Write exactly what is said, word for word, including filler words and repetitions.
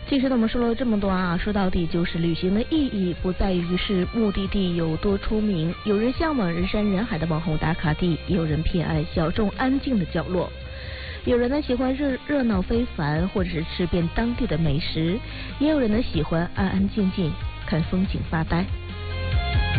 其实呢，我们说了这么多啊，说到底就是旅行的意义不在于是目的地有多出名，有人向往人山人海的网红打卡地，也有人偏爱小众安静的角落。有人呢喜欢热热闹非凡，或者是吃遍当地的美食，也有人呢喜欢安安静静看风景发呆。